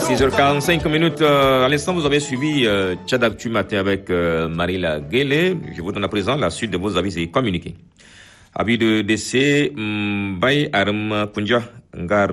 6h45 à l'instant, vous avez suivi Tchad Actu Matin avec Marila Guélé. Je vous donne à présent la suite de vos avis et communiqués. Avis de décès, Bay Aram Kunja, Ngar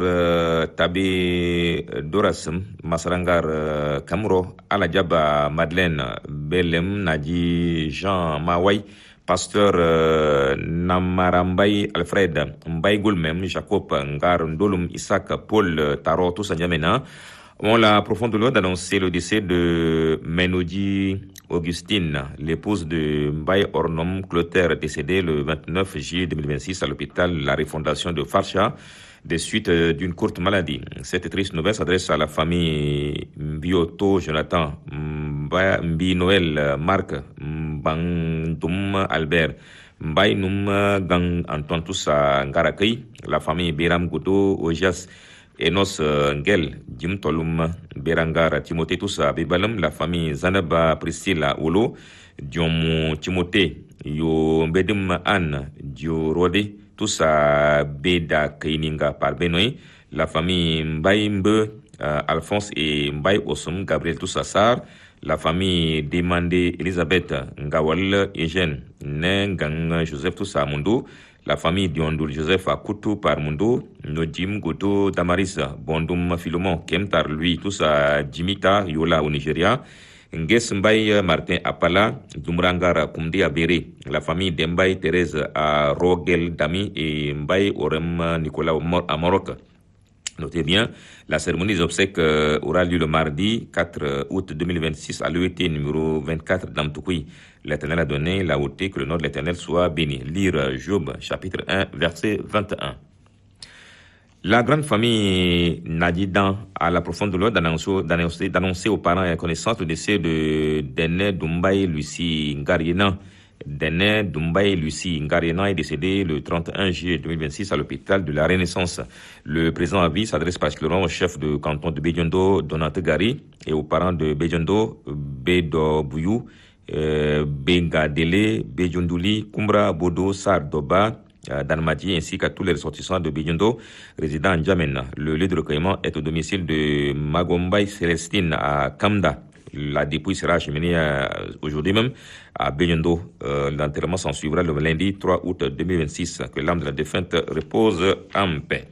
Tabe Dorasem, Masarangar Kamuro, Aladjaba Madeleine Belem, Nadi Jean Mawai, Pasteur Namarambay Alfred, Mbay Goulmem, Jacob Ngar Ndolum Isaac, Paul Taro, tous en Yamena. On la profonde douleur d'annoncer le décès de Menodi Augustine, l'épouse de Mbaye Ornom Clotaire, décédée le 29 juillet 2026 à l'hôpital La Refondation de Farsha, des suites d'une courte maladie. Cette triste nouvelle s'adresse à la famille Mbioto Jonathan, Mbi Noël Marc, Mbangdoum Albert, Mbaye Noum Gang Antoine Toussa Ngarakei, la famille Biram Godo Ojas, Enos Ngel, Jim Tolum, Berangar, Timothée Toussa, Bibalam, la famille Zanaba Priscilla Olo, Diomu Timothée, Yo Bedim Anne, Dio Rode, Toussa Beda Keininga par Benoît, la famille Mbaye Mbe, Alphonse et Mbaye Osum, Gabriel Toussa Sar, la famille Demandé Elisabeth Ngawal Eugène, Nengang Joseph Toussa Mundo, la famille Diondoul Joseph Akutu par Mundo, Nodim Goto Damaris, Bondum Philomon, Kemtar lui, Toussa Jimita Yola au Nigeria, Nges Mbaye Martin Apala, Dumrangara Kumdi Abere, la famille d'Mbaye Thérèse à Rogel Dami et Mbaye Orem Nicolas à Maroc. Notez bien, la cérémonie des obsèques aura lieu le mardi 4 août 2026 à l'EET numéro 24 d'Amtoukoui. L'Éternel a donné la haute que le nom de l'Éternel soit béni. Lire Job, chapitre 1, verset 21. La grande famille Nadidan a la profonde douleur d'annoncer aux parents et connaissances le décès de Dene Dumbaye Lucie Ngariena. Dene Dumbaye Lucie Ngariena est décédé le 31 juillet 2026 à l'hôpital de la Renaissance. Le président avis s'adresse particulièrement au chef de canton de Bediondo, Donate Gari, et aux parents de Bediondo, Bedo Bouyou, Bengadele, Bediondouli, Kumbra, Bodo, Sardoba, Danmadi, ainsi qu'à tous les ressortissants de Bediondo résidant en Djamena. Le lieu de recueillement est au domicile de Magombay Célestine à Kamda. La dépouille sera acheminée aujourd'hui même à Bediondo. L'enterrement s'en suivra le lundi 3 août 2026. Que l'âme de la défunte repose en paix.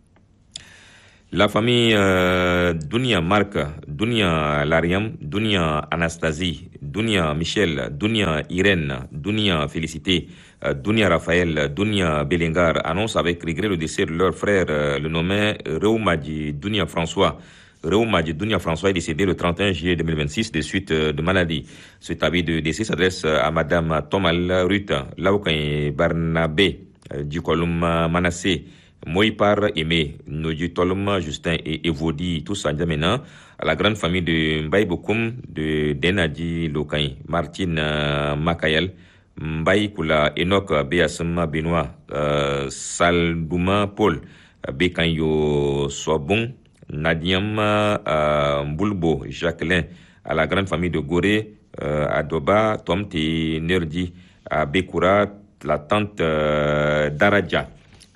La famille Dunia Marc, Dunia Lariam, Dunia Anastasie, Dunia Michel, Dunia Irène, Dunia Félicité, Dunia Raphaël, Dunia Belengar annonce avec regret le décès de leur frère, le nommé Reumadji Dunia François. Reumadji Dunia François est décédé le 31 juillet 2026 des suites de maladie. Cet avis de décès s'adresse à Madame Tomal Ruth, Laoukan Barnabé, Dukolum Manassé, Moïpar Aimé, Nodu Tolum Justin et Evodi, tous en Djamena, à la grande famille de Mbaye Bokoum, de Denadi Lokaï, Martine Makayel, Mbaye Kula Enoch Beasema Benoît, Saldouma Paul, Bekanyo Soabon, Nadiam Mboulbo, Jacqueline, à la grande famille de Goré, Adoba, Tomti Nerdi, à Bekoura, la tante Daradja.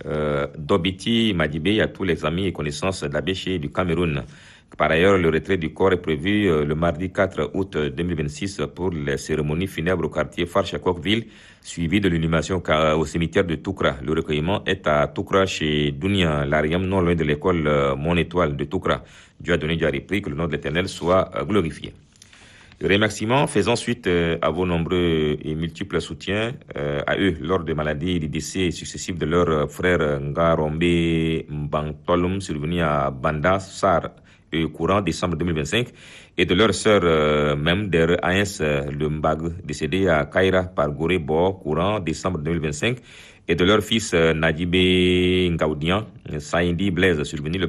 Dobiti Madibé à tous les amis et connaissances d'Abéché du Cameroun. Par ailleurs, le retrait du corps est prévu le mardi 4 août 2026 pour les cérémonies funèbres au quartier Farchakokville, suivi de l'inhumation au cimetière de Toukra. Le recueillement est à Toukra chez Dunia Lariam, non loin de l'école Mon Étoile de Toukra. Dieu a donné, Dieu a repris, que le nom de l'Éternel soit glorifié. Remerciements faisant suite à vos nombreux et multiples soutiens à eux lors des maladies et des décès successifs de leurs frères Ngarombe Mbangtolum survenus à Banda Sar courant décembre 2025 et de leur sœur Memder Aens le Mbag décédé à Kaira par Goré Bo courant décembre 2025 et de leur fils Nadibé Ngaudian Saïndi Blaise survenu le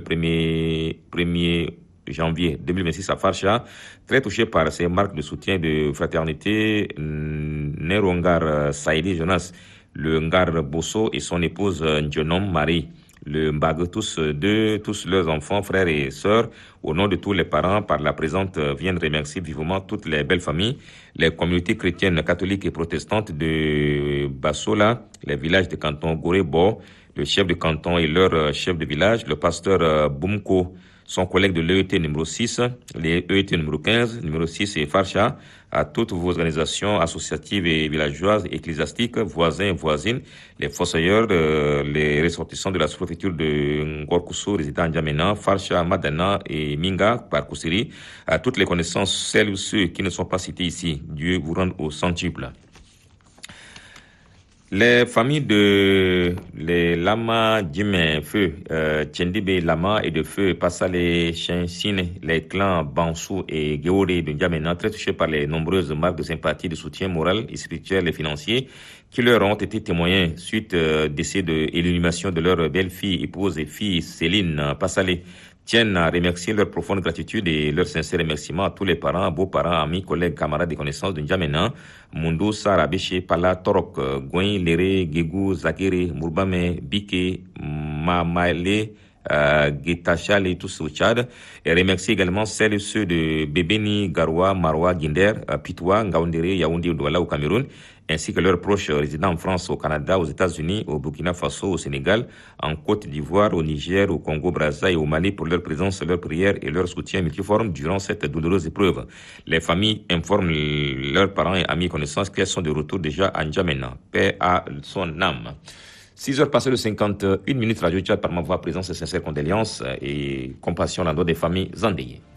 1er janvier 2026 à Farsha, très touché par ces marques de soutien et de fraternité. Nerongar Saïdi Jonas, le Ngar Bosso et son épouse Ndjonom Marie, le Mbag, tous leurs enfants, frères et sœurs, au nom de tous les parents, par la présente, viennent remercier vivement toutes les belles familles, les communautés chrétiennes, catholiques et protestantes de Bassola, les villages de canton Gorébo, le chef de canton et leur chef de village, le pasteur Boumko son collègue de l'EET numéro 6, les EET numéro 15, numéro 6 et Farcha, à toutes vos organisations associatives et villageoises, ecclésiastiques, voisins, voisines, les fossoyeurs, les ressortissants de la sous-préfecture de Ngorkousso, résidant à N'Djamena, Farcha, Madana et Minga, par Koussiri, à toutes les connaissances, celles ou ceux qui ne sont pas cités ici. Dieu vous rende au centuple. Les familles de les Lama Djimé, Feu, Tchendibe Lama et de Feu, Passale, Chinsine, les clans Bansou et Géoré de N'Djamena, très touchés par les nombreuses marques de sympathie, de soutien moral et spirituel et financier qui leur ont été témoignés suite décès et l'inhumation de leur belle-fille, épouse et fille Céline Passale. Tiennent à remercier leur profonde gratitude et leur sincère remerciement à tous les parents, beaux-parents, amis, collègues, camarades et connaissances de N'Djamena, Mundo, Sarabéché, Pala, Torok, Gouin, Léré, Guégou, Zakere, Mourbame, Bike, Mamale, Getachal et tous au Tchad. Et remercier également celles et ceux de Bébéni, Garoua, Maroua, Guinder, Pitoua, Ngaoundéré, Yaoundé, Douala au Cameroun, ainsi que leurs proches résidant en France, au Canada, aux États-Unis, au Burkina Faso, au Sénégal, en Côte d'Ivoire, au Niger, au Congo-Brazza et au Mali pour leur présence, leur prière et leur soutien multiforme durant cette douloureuse épreuve. Les familles informent leurs parents et amis et connaissances qu'elles sont de retour déjà à N'Djamena. Paix à son âme. 6 heures passées de 51 minutes, Radio Tchad par ma voix, présence et sincère condoléances et compassion à l'endroit des familles endeuillées.